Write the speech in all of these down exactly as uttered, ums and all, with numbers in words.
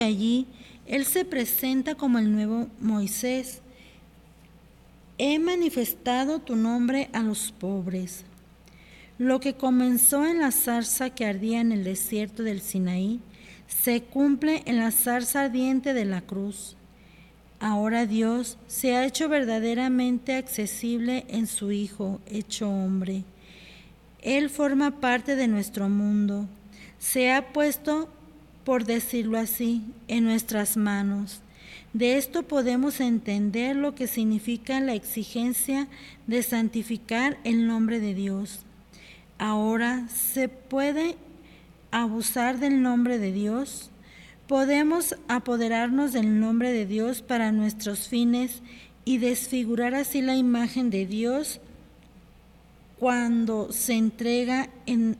allí Él se presenta como el nuevo Moisés. He manifestado tu nombre a los pobres. Lo que comenzó en la zarza que ardía en el desierto del Sinaí, se cumple en la zarza ardiente de la cruz. Ahora Dios se ha hecho verdaderamente accesible en su Hijo, hecho hombre. Él forma parte de nuestro mundo. Se ha puesto, por decirlo así, en nuestras manos. De esto podemos entender lo que significa la exigencia de santificar el nombre de Dios. Ahora se puede abusar del nombre de Dios. Podemos apoderarnos del nombre de Dios para nuestros fines y desfigurar así la imagen de Dios cuando se entrega en,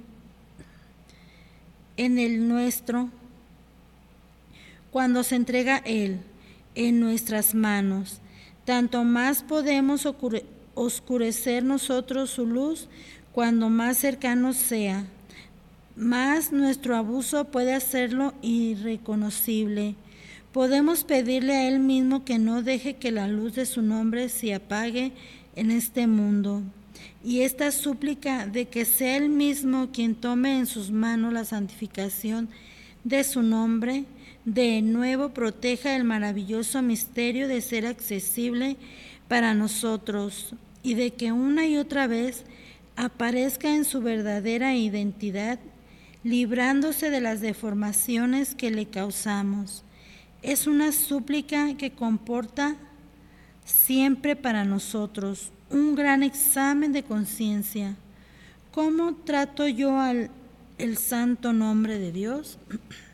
en el nuestro, cuando se entrega Él en nuestras manos. Tanto más podemos oscurecer nosotros su luz cuando más cercano sea. Más nuestro abuso puede hacerlo irreconocible. Podemos pedirle a Él mismo que no deje que la luz de su nombre se apague en este mundo. Y esta súplica de que sea Él mismo quien tome en sus manos la santificación de su nombre, de nuevo proteja el maravilloso misterio de ser accesible para nosotros y de que una y otra vez aparezca en su verdadera identidad, librándose de las deformaciones que le causamos. Es una súplica que comporta siempre para nosotros un gran examen de conciencia. ¿Cómo trato yo al el santo nombre de Dios?